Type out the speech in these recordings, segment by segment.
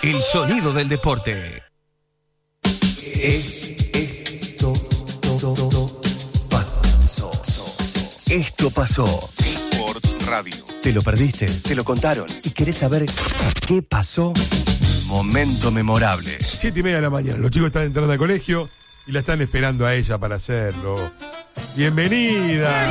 El sonido del deporte. Esto pasó. Sports Radio. ¿Te lo perdiste? ¿Te lo contaron? ¿Y querés saber qué pasó? Momento memorable. 7:30 de la mañana. Los chicos están entrando al colegio y la están esperando a ella para hacerlo. ¡Bienvenida!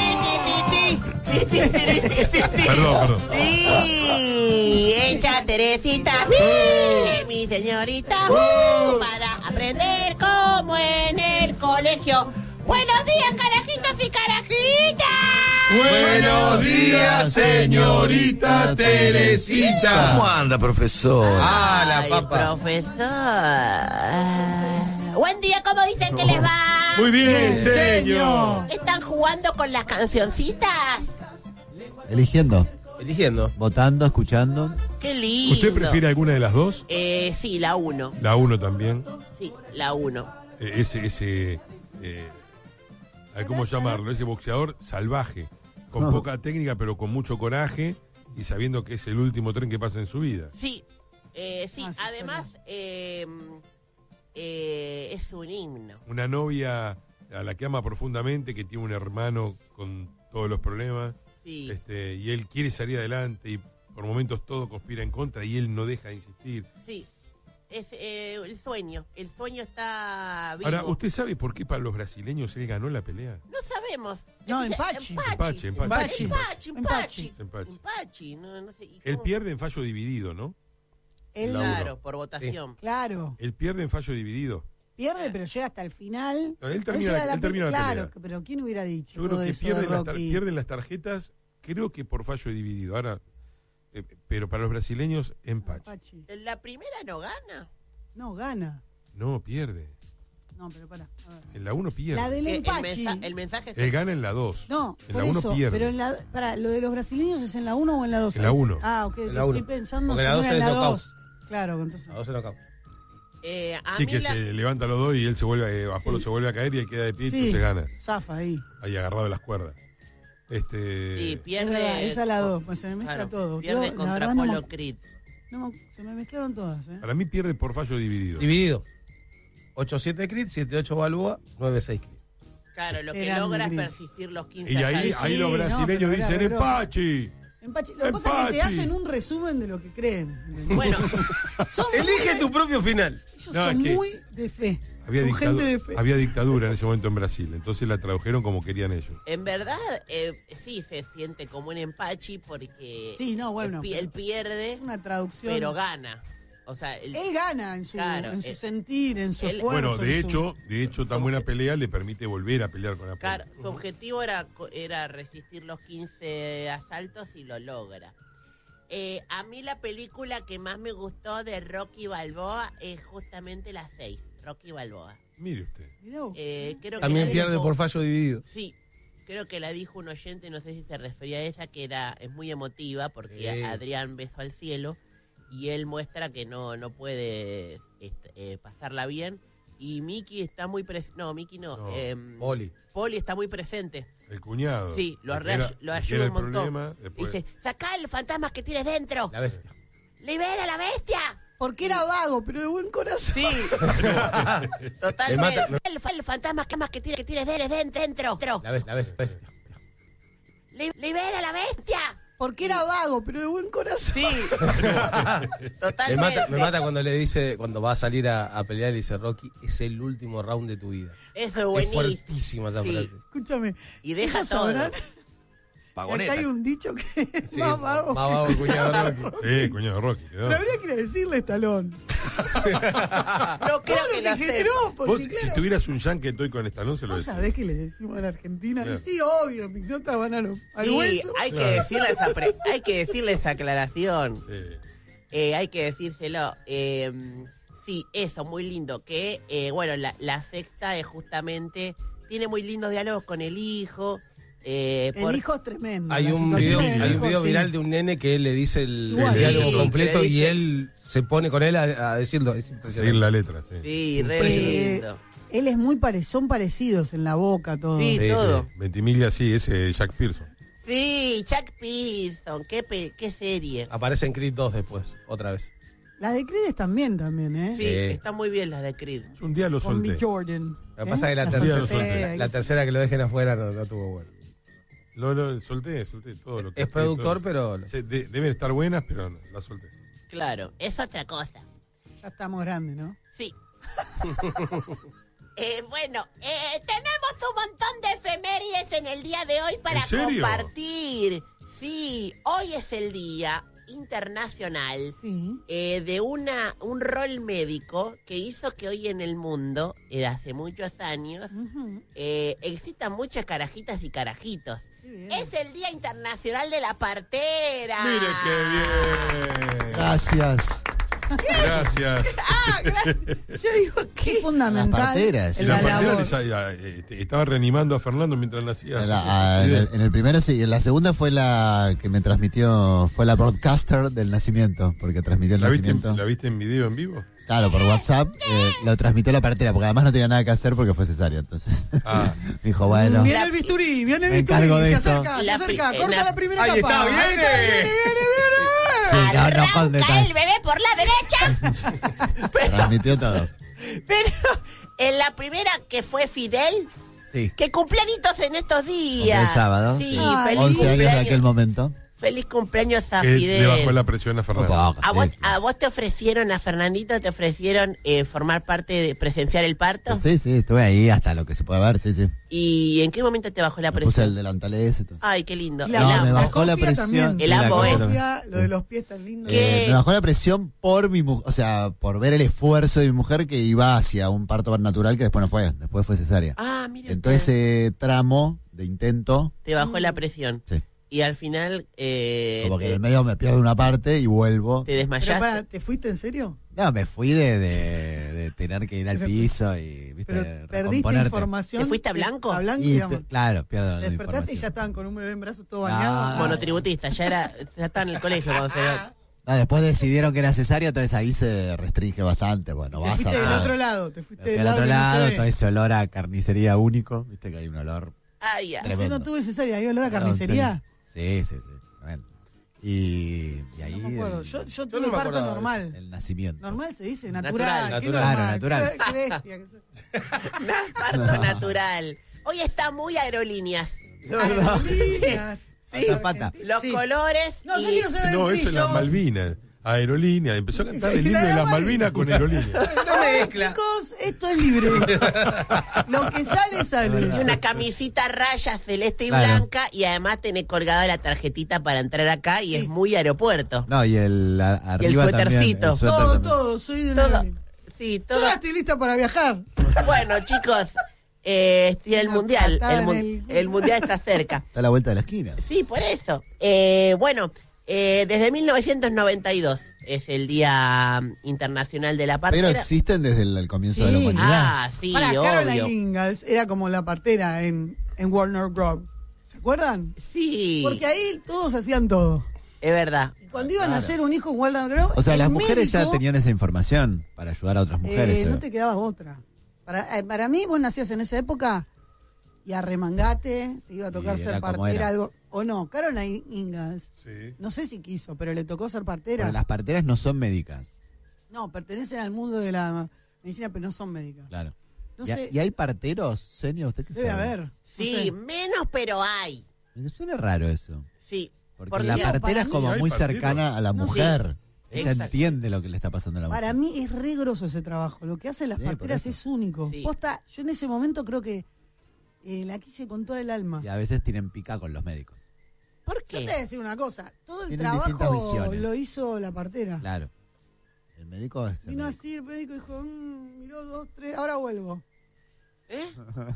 Perdón. Sí, hecha Teresita, mi señorita, para aprender como en el colegio. Buenos días, carajitos y carajitas. Buenos días, señorita Teresita. ¿Cómo anda, profesor? Ay, profesor. Buen día, ¿cómo dicen que les va? Muy bien, señor. ¿Están jugando con las cancioncitas? Eligiendo, votando, escuchando. Qué lindo. ¿Usted prefiere alguna de las dos? Sí, la 1. La 1 también. Sí, la 1. A ver cómo llamarlo, ese boxeador salvaje, con poca técnica pero con mucho coraje y sabiendo que es el último tren que pasa en su vida. Sí, además es un himno. Una novia a la que ama profundamente, que tiene un hermano con todos los problemas, Sí. Y él quiere salir adelante y por momentos todo conspira en contra y él no deja de insistir. Sí, es el sueño. El sueño está vivo. Ahora, ¿usted sabe por qué para los brasileños él ganó la pelea? No sabemos. No, Empachi. Empachi. Empachi. No sé. ¿Y Él cómo? pierde en fallo dividido, ¿no? Claro, por votación. Claro, Él pierde en fallo dividido. pierde, pero llega hasta el final. No, él termina la pelea. Claro, pero ¿quién hubiera dicho? Yo creo que eso de Rocky? pierden las tarjetas, creo que por fallo dividido. Ahora, pero para los brasileños, Empachi. Empachi. ¿En la primera no gana? No, gana. No, pierde. No, pero pará. A ver. En la 1 pierde. La del Empachi. El mensaje es Él gana en la 2. No, en por la 1 eso, pierde. pero lo de los brasileños es en la 1 o en la 2. En la 1. Ah, ok, En la 1. estoy pensando Porque si la no 2 era en es la knockout. 2. Claro, entonces. A 12 knockout. a Sí, mí que la- se levanta los dos y él se vuelve, Apolo se vuelve a caer y él queda de pie y Sí, se gana. zafa ahí. Ahí agarrado de las cuerdas. Sí, Es pierde. verdad, esa es la 2, pues se me mezcla Claro, todo. Pierde Yo, la contra verdad, no Apolo me- Creed. se me mezclaron todas, ¿eh? Para mí pierde por fallo dividido. Dividido. 8-7 crit, 7-8 Balboa, 9-6 crit. Claro, lo que Grande, logra es Creed. persistir los 15 Y ahí asaltos. los Sí, no, brasileños pero era dicen grosso. Empachi. Empachi. Lo que pasa es que te Empachi. hacen un resumen de lo que creen. Bueno, Son Elige muy- tu propio final. Ellos No, son es que muy de fe. Había, son gente de fe. había dictadura en ese momento en Brasil, entonces la tradujeron como querían ellos. en verdad, sí se siente como un empachi porque Sí, no, bueno, él pierde, Es una traducción. pero gana. O sea, Él gana en su, Claro, en su él- sentir, en su él- esfuerzo. Bueno, de en su- hecho, tan buena pelea le permite volver a pelear con Apolo. claro, su objetivo era resistir los 15 asaltos y lo logra. A mí la película que más me gustó de Rocky Balboa es justamente la 6, Rocky Balboa. Mire usted. Mirá vos. Creo que También la pierde dijo- por fallo dividido. Sí, creo que la dijo un oyente, no sé si se refería a esa, que es muy emotiva porque Sí. Adrián besó al cielo y él muestra que no puede pasarla bien. Y Mickey está muy presente. No, Mickey no. No, Poli. Poli está muy presente. El cuñado. Sí, lo el que era ayuda el un montón. problema, después- Dice, sacá los fantasmas que tienes dentro. La bestia. ¡Libera a la bestia! Porque era vago, pero de buen corazón. Sí. Le Totalmente. mata- Los fantasmas que tienes dentro. La bestia. ¡Libera a la bestia! Porque era vago, pero de buen corazón. Sí. Totalmente. Me mata cuando le dice, cuando va a salir a pelear, le dice Rocky, es el último round de tu vida. Eso es Es buenísimo. fuertísima esa Sí. frase. Escúchame. Y deja ellos todo. sabrán que acá hay un dicho que es Sí, más vago. Más vago el cuñado de Rocky. Sí, cuñado Rocky. quedó. Pero habría que decirle Estalón. No creo que lo dije, sepa. no, porque Vos, si claro, tuvieras un yankee estoy con Estalón, se lo ¿vos decís. sabés que le decimos en Argentina? Claro. Sí, obvio, mis notas van al Sí, hueso. hay que decirle esa aclaración. Sí. Hay que decírselo. Sí, eso, muy lindo. Que, bueno, la sexta es justamente... Tiene muy lindos diálogos con el hijo. El hijo es tremendo. Hay la un situación video, del hay un hijo, video sí. viral de un nene que él le dice el Igual. diálogo Sí, completo le y dice- él se pone con él a decirlo. Es Seguir impresionante. la letra, sí. Sí, re Eh, lindo. Él es muy son parecidos en la boca, todo. Sí, Sí, todo. Ventimiglia, sí, ese Jack Pearson. Sí, Jack Pearson, qué serie. Aparece en Creed 2 después, otra vez. Las de Creed están bien también, ¿eh? Sí, están muy bien las de Creed. Yo un día lo Con solté. Mick Jordan. Lo que pasa es que la tercera que lo dejen afuera no tuvo bueno. Lo solté todo lo que Es productor, pero... Deben estar buenas, pero no, las solté. Claro, es otra cosa. Ya estamos grandes, ¿no? Sí. Bueno, tenemos un montón de efemérides en el día de hoy para ¿En serio? compartir. Sí, hoy es el día internacional Sí. de un rol médico que hizo que hoy en el mundo, hace muchos años, Ujú. existan muchas carajitas y carajitos. Qué bien. Es el Día Internacional de la Partera. Mire qué bien. Gracias. Gracias. Ah, gracias. Yo digo, Qué ¿qué? fundamental. Las parteras. en La la partera labor. estaba reanimando a Fernando mientras nacía. En el primero sí, en la segunda fue la que me transmitió, fue la broadcaster del nacimiento, porque transmitió el nacimiento. ¿La viste en video en vivo? Claro, por WhatsApp lo transmitió la partera, porque además no tenía nada que hacer porque fue cesárea, entonces. Ah. Dijo, bueno. Viene el bisturí, viene el Me bisturí. encargo de Se esto. acerca, se La acerca. pri- Corta la- la primera Ahí capa. está, viene. Viene. Sí, no Arranca con detalle. el bebé por la derecha. Transmitió todo. Pero en la primera que fue Fidel, Sí. que cumpleañitos en estos días. Cumple el sábado. Sí, Sí. feliz 11 años de cumpleaños. aquel momento. Feliz cumpleaños a Que Fidel. le bajó la presión a Fernando. Poco, ¿A vos, sí, claro. a vos te ofrecieron, a Fernandito, te ofrecieron formar parte de presenciar el parto? Sí, estuve ahí hasta lo que se puede ver, sí. ¿Y en qué momento te bajó la Me puse el presión? delantal ese y todo. Ay, qué lindo. Y El No, me ambo. bajó la cofia presión. también. El ambo, la ¿eh? cofia Cofia, lo de sí. los pies tan lindo. ¿Qué? Me bajó la presión por mi mujer, o sea, por ver el esfuerzo de mi mujer que iba hacia un parto natural que después no fue, después fue cesárea. Ah, mira. Entonces usted. ese tramo de intento, Te bajó la presión. sí, Y al final como que en el medio me pierdo una parte y vuelvo. te Pero desmayaste. para, ¿te fuiste en serio? No, me fui de tener que ir al Pero- piso y, viste, Pero perdiste recomponerte. información. ¿Te fuiste a Blanco? A Blanco, Y, digamos. claro, pierdo la Despertaste y información. ya estaban con un bebé en brazos todo Ah. bañado. Monotributista, ya estaba en el colegio cuando se... No, después decidieron que era cesárea, entonces ahí se restringe bastante. Bueno, Te vas fuiste a del todo. otro lado. Te fuiste Me fui del al otro que no se lado, ve. todo ese olor a carnicería único, viste que hay un olor Ay, ya. Yo tremendo. no tuve cesárea, ¿hay olor a No, en carnicería? serio. Sí. Tremendo. Y ahí No me acuerdo. el- Yo tuve no me parto acordaba de normal. el nacimiento. Normal se dice, Natural, natural. ¿Qué natural. normal? Claro, Qué bestia que sos. Parto natural. Hoy está muy aerolíneas. Aerolíneas. Sí. Azafata. Los Sí. colores No, yo y... quiero saber No, el eso es brillo. las Malvinas. Aerolínea. Empezó a cantar Sí, el himno la de las Malvinas. Malvinas con aerolínea. No, chicos, esto es libre. Lo que sale, y sale. una camisita raya celeste y Claro. blanca y además tenés colgada la tarjetita para entrar acá y es muy aeropuerto. No, y arriba también. suétercito. El suéter Todo, también. todo, soy de Todo. una... Sí, Yo todo. ya estoy lista para viajar. Bueno, chicos, y el Una mundial. patada El, en el- el mundial está cerca. Está a la vuelta de la esquina. Sí, por eso. Bueno, desde 1992 es el Día Internacional de la Pero Partera. existen desde el comienzo de la Sí. humanidad. Ah, sí, Para Caroline obvio. Ingalls era como la partera en Warner Bros. ¿Se acuerdan? Sí, Porque ahí todos hacían todo. es verdad. Y cuando iban a hacer un hijo en Warner Bros. O sea, el las mujeres ya médico, tenían esa información para ayudar a otras mujeres. no te quedaba otra. Para mí, vos nacías en esa época y arremangate, te iba a tocar Y ser era como partera, era. algo. O no, Caroline Ingalls. Sí. No sé si quiso, pero le tocó ser partera. Pero las parteras no son médicas, No, pertenecen al mundo de la medicina, pero no son médicas. claro. No ¿Y, sé, ¿Y hay parteros, Senia? ¿Usted qué debe sabe? haber. No Sí, sé. menos, pero hay. Me suena raro eso. Sí. Porque Por la Dios, partera para es mí- como Hay muy partidos. cercana a la No sé. mujer. Ella Exacto. entiende lo que le está pasando a la mujer. Para mí es re grosso ese trabajo. Lo que hacen las Sí, por parteras eso. es único. Sí. Posta, yo en ese momento creo que la quise con todo el alma. Y a veces tienen pica con los médicos. ¿Por Yo te voy a qué? decir una cosa. Todo el Tienen distintas trabajo visiones. lo hizo la partera. Claro. El médico es el Vino médico. así, el médico dijo, miró 2, 3, ahora vuelvo. ¿Eh?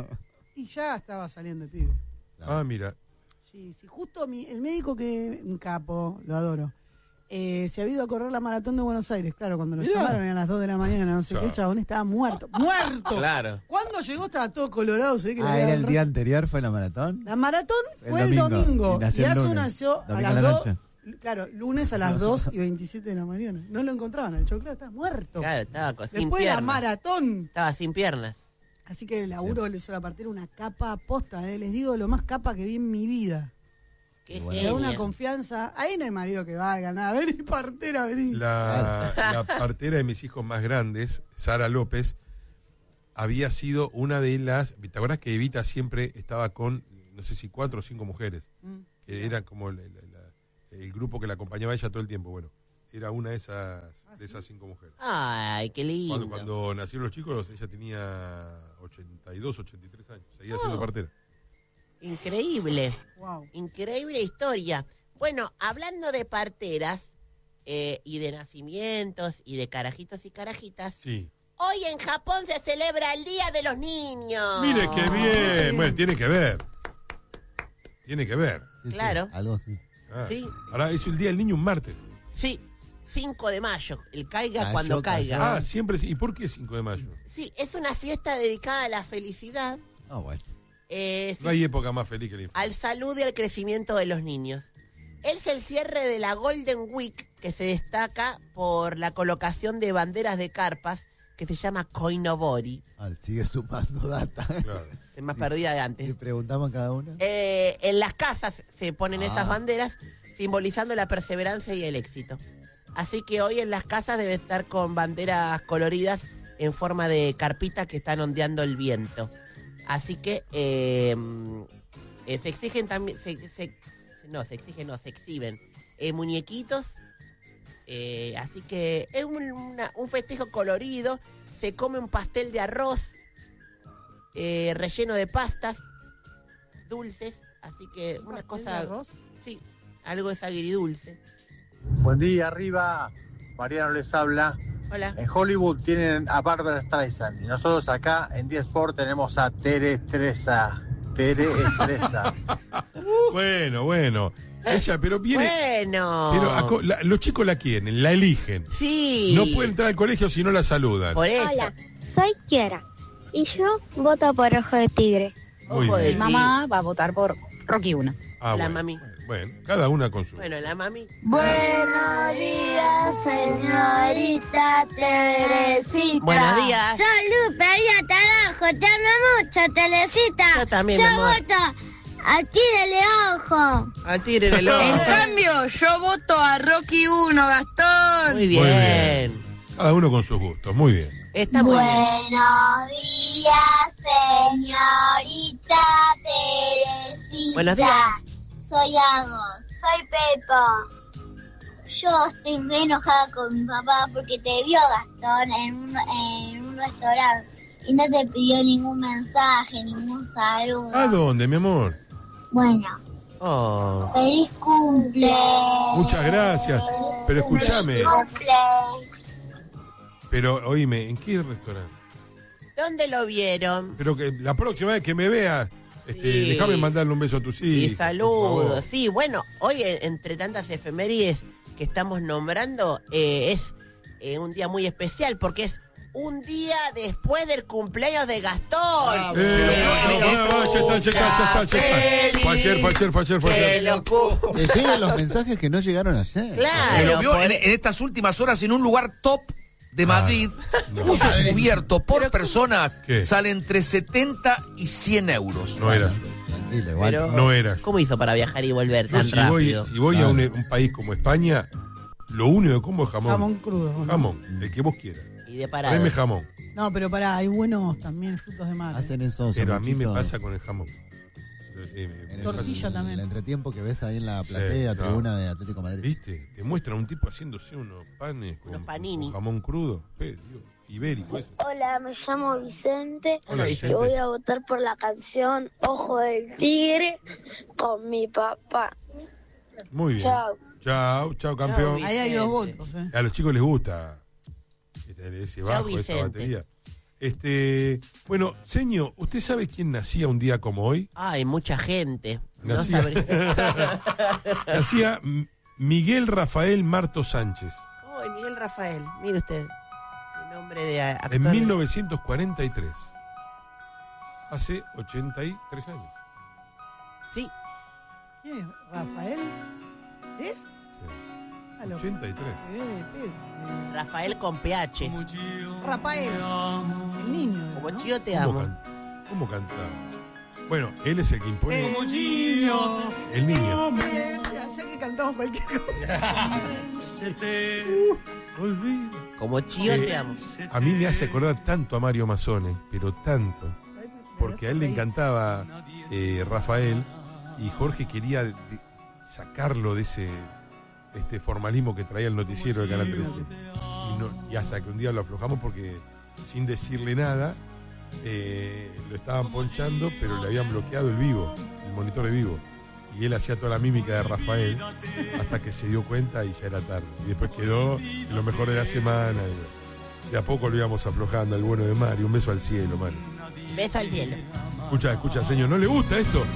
Y ya estaba saliendo el pibe. Ah, mira. Sí, sí, justo el médico que, un capo, lo adoro, se ha ido a correr la maratón de Buenos Aires. Claro, cuando lo Mirá. llamaron a las 2 de la mañana, no sé qué, el chabón estaba muerto. ¡Muerto! Claro. Cuando llegó estaba todo colorado, se ve que le Ah, había ¿era dado el re- día anterior? ¿Fue la maratón? La maratón El fue el domingo. domingo. Y nació Y el Azu lunes. nació a Domingo las a la 2. noche. Claro, lunes a las 2 y 27 de la mañana. No lo encontraban, el choclo estaba muerto. Claro, estaba sin Después de la piernas. maratón. Estaba sin piernas. Así que el laburo que le hizo la partera una capa posta, les digo, lo más capa que vi en mi vida. Qué Bueno. Le da una genia. confianza. Ahí no hay marido que valga nada. Vení, partera, vení. La partera de mis hijos más grandes, Sara López, había sido una de las... ¿Te acuerdas que Evita siempre estaba con, no sé si 4 o 5 mujeres? Que era como el grupo que la acompañaba a ella todo el tiempo. Bueno, era una de esas 5 mujeres. Ay, qué lindo. Cuando nacieron los chicos, ella tenía 82, 83 años. Seguía siendo partera. Increíble. Wow. Increíble historia. Bueno, hablando de parteras y de nacimientos y de carajitos y carajitas, Sí. hoy en Japón se celebra el Día de los Niños. Mire qué bien. Bueno, tiene que ver. Tiene que ver. Sí, sí, Claro. algo así. Ah. Sí. Ahora es el Día del Niño un martes. Sí, 5 de mayo, el caiga Cayó, cuando caiga. Ah, siempre sí. ¿Y por qué 5 de mayo? Sí, es una fiesta dedicada a la felicidad, Ah, bueno. sí, No hay época más feliz que la infancia. al salud y al crecimiento de los niños. Es el cierre de la Golden Week, que se destaca por la colocación de banderas de carpas, que se llama Koinobori. Sigue sumando data. Claro. Es más perdida de Le antes. preguntamos a cada una. En las casas se ponen esas Ah. banderas, simbolizando la perseverancia y el éxito. Así que hoy en las casas debe estar con banderas coloridas en forma de carpita que están ondeando el viento. Así que se exigen también, se exhiben muñequitos. Así que es un festejo colorido. Se come un pastel de arroz relleno de pastas dulces. Así que una ¿Pastel cosa... de arroz? Sí, algo es agridulce. Buen día, arriba. Mariano les habla. Hola. En Hollywood tienen a Barbara Streisand y nosotros acá en D-Sport tenemos a Tere Estresa. Bueno. Ella, pero viene... Bueno. Pero los chicos la quieren, la eligen. Sí. No puede entrar al colegio si no la saludan. Por eso. Hola, soy Kiara y yo voto por Ojo de Tigre. Muy Ojo de bien. tigre. Mamá va a votar por Rocky 1. Ah, La bueno. mami. Bueno, cada una con su... Bueno, la mami. Buenos días, señorita Teresita. Buenos días. Soy Lupe, ya te amo mucho, Teresita. Yo también, mi amor. voto a Tigre Ojo. Al tigre en el ojo. En cambio, yo voto a Rocky 1, Gastón. Muy bien. Muy bien. Cada uno con sus gustos, muy bien. Está muy bien. Buenos días, señorita Teresita. Buenos días. Soy Agos, soy Pepo. Yo estoy re enojada con mi papá porque te vio Gastón en un restaurante y no te pidió ningún mensaje, ningún saludo. ¿A dónde, mi amor? Bueno, Oh. feliz cumple. Muchas gracias. Pero escúchame. Feliz cumple. Pero, oíme, ¿en qué restaurante? ¿Dónde lo vieron? Pero que la próxima vez que me veas, Sí. déjame mandarle un beso a tus hijos. Y por saludos. favor. Sí, bueno, hoy entre tantas efemérides que estamos nombrando, es un día muy especial porque es un día después del cumpleaños de Gastón. Ya está. Fue ayer. Que lo cum- Te llegan los mensajes que no llegaron ayer. Se lo Claro, vio por- en estas últimas horas en un lugar top de Madrid, no. cuyo cubierto por persona ¿Qué? sale entre 70 y 100 euros. No era yo. Tranquilo, igual. pero, No era yo. ¿cómo hizo para viajar y volver Yo tan si voy, rápido? si voy a un país como España, lo único que como es jamón. Jamón crudo. bueno. Jamón, el que vos quieras. Y de parado. Tráeme jamón. No, pero pará, hay buenos también frutos de mar. Hacen eso. Pero a mí me sanguchitos pasa con el jamón. en el- Tortilla en también. El entretiempo que ves ahí en la platea, no. tribuna de Atlético Madrid. ¿Viste? Te muestran un tipo haciéndose unos panes Unos panini. con jamón crudo. Dios, ibérico eso. Hola, me llamo Vicente Hola, y Vicente. voy a votar por la canción Ojo del Tigre con mi papá. Muy bien. Chao. Chao, campeón. Ahí hay dos Vicente. votos, A los chicos les gusta ese bajo, esa Vicente. batería. Bueno, señor, ¿usted sabe quién nacía un día como hoy? Ay, mucha gente. No Nacía, sabría. nacía Miguel Rafael Marto Sánchez Ay, Miguel Rafael, mire usted. El nombre de actor. en 1943. Hace 83 años. Sí, ¿Quién es? ¿Rafael? ¿Es? Sí. Ah, lo- 83. Rafael con PH. Rafael. El niño. Como ¿no? Chío te amo. ¿Cómo cantaba? Bueno, él es el que impone. El niño. El niño. Ya que cantamos cualquier cosa. Olvida. Como Chío te amo. A mí me hace acordar tanto a Mario Mazzone, pero tanto. Porque a él le encantaba Rafael y Jorge quería sacarlo de este formalismo que traía el noticiero de Canal 13. Y hasta que un día lo aflojamos porque sin decirle nada lo estaban ponchando, pero le habían bloqueado el monitor de vivo. Y él hacía toda la mímica de Rafael hasta que se dio cuenta y ya era tarde. Y después quedó en lo mejor de la semana. Y de a poco lo íbamos aflojando al bueno de Mario. Un beso al cielo, Mario. Beso al cielo. Escucha, señor, ¿no le gusta esto?